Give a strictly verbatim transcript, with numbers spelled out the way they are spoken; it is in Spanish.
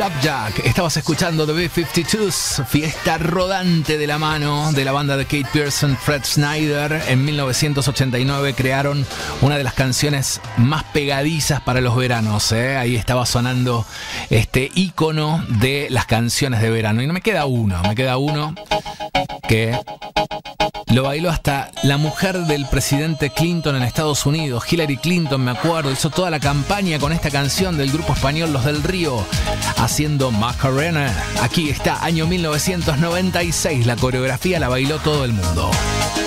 Flapjack. Estabas escuchando The B cincuenta y dos, fiesta rodante de la mano de la banda de Kate Pearson, Fred Snyder. En mil novecientos ochenta y nueve crearon una de las canciones más pegadizas para los veranos, ¿eh? Ahí estaba sonando este ícono de las canciones de verano. Y no me queda uno, me queda uno que lo bailó hasta la mujer del presidente Clinton en Estados Unidos, Hillary Clinton, me acuerdo, hizo toda la campaña con esta canción del grupo español Los del Río, haciendo Macarena. Aquí está, año mil novecientos noventa y seis, la coreografía la bailó todo el mundo.